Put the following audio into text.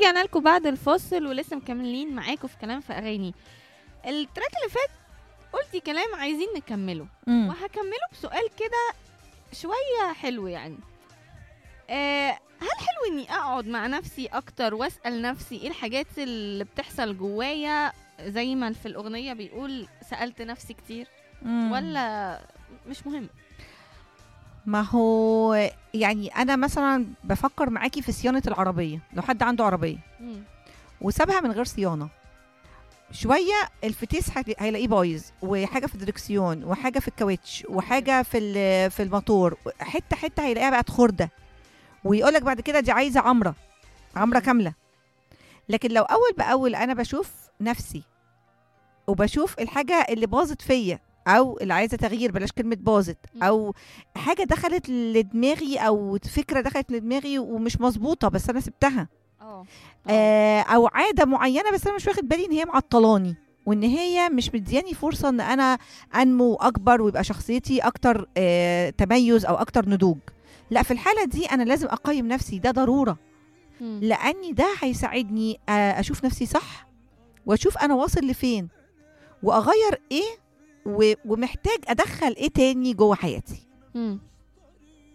ورجعنا لكم بعد الفاصل ولسه مكملين معاكم في كلام في اغاني. التراك اللي فات قلتي كلام عايزين نكمله، وهكمله بسؤال كده شويه حلو يعني. هل حلو اني اقعد مع نفسي اكتر واسال نفسي ايه الحاجات اللي بتحصل جوايا، زي ما في الاغنيه بيقول سالت نفسي كتير، ولا مش مهم؟ ما هو يعني انا مثلا بفكر معاكي في صيانه العربيه. لو حد عنده عربيه وسابها من غير صيانه شويه، الفتيس هيلاقيه بايظ، وحاجه في الدركسيون، وحاجه في الكاوتش، وحاجه في الموتور، حته حته هيلاقيها بقت خرده، ويقولك بعد كده دي عايزه عمره كامله. لكن لو اول باول انا بشوف نفسي وبشوف الحاجه اللي باظت فيا، او اللي عايزه تغيير، بلاش كلمه باظت، او حاجه دخلت لدماغي، او فكره دخلت لدماغي ومش مظبوطه بس انا سبتها، او عاده معينه بس انا مش واخد بالي ان هي معطلاني، وان هي مش مدياني فرصه ان انا انمو اكبر ويبقى شخصيتي اكتر تميز او اكتر نضوج. لا، في الحاله دي انا لازم اقيم نفسي، ده ضروره، لاني ده هيساعدني اشوف نفسي صح، واشوف انا واصل لفين، واغير ايه، ومحتاج ادخل ايه تاني جوه حياتي.